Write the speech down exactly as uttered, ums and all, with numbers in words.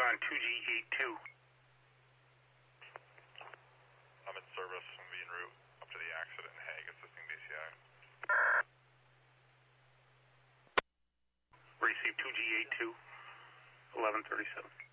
on two G eighty-two. I'm in service. I'm en route up to the accident in Hague, assisting D C I. Receive two G eighty-two, eleven thirty-seven.